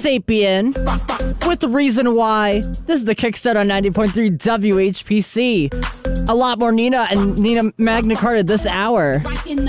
Sapien with the Reason Why. This is the Kickstart on 90.3 WHPC. A lot more Nina and Nina Magna Carta this hour. Rockin'